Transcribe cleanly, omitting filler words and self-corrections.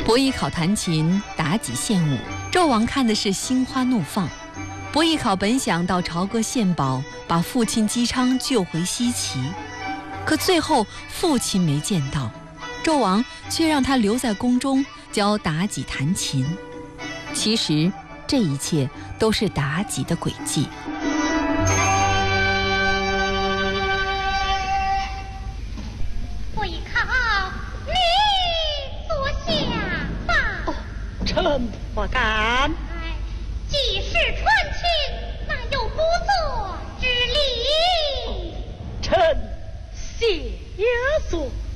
伯邑考弹琴，妲己献舞，纣王看的是心花怒放。伯邑考本想到朝歌献宝，把父亲姬昌救回西岐，可最后父亲没见到，纣王却让他留在宫中教妲己弹琴。其实这一切都是妲己的诡计。 伯邑考，你坐下吧。 哦，臣不敢。 既是传亲，哪有不做之理？ 臣谢罪。